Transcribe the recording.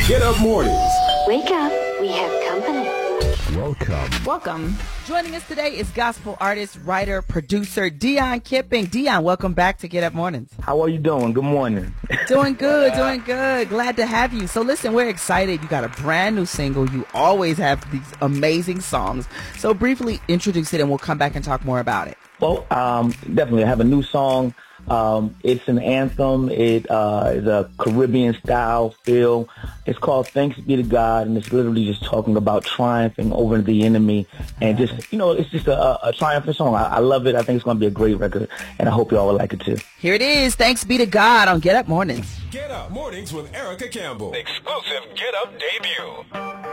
Get Up Mornings. Wake up, we have company. Welcome. Joining us today is gospel artist, writer, producer Dion Kipping. Dion, welcome back to Get Up Mornings. How are you doing? Good morning. Doing good. Glad to have you. So listen, we're excited. You got a brand new single. You always have these amazing songs. So briefly introduce it and we'll come back and talk more about it. Well, definitely. I have a new song. It's an anthem. It is a Caribbean style feel. It's called Thanks Be to God, and it's literally just talking about triumphing over the enemy. And just, it's just a triumphant song. I love it. I think it's going to be a great record, and I hope y'all will like it too. Here it is. Thanks Be to God on Get Up Mornings. Get Up Mornings with Erica Campbell. Exclusive Get Up debut.